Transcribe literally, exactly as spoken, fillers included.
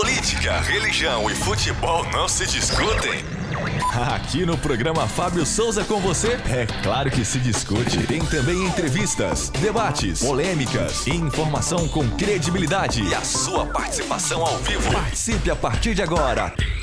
Política, religião e futebol não se discutem? Aqui no programa Fábio Souza com você, é claro que se discute. Tem também entrevistas, debates, polêmicas, informação com credibilidade e a sua participação ao vivo. Participe a partir de agora.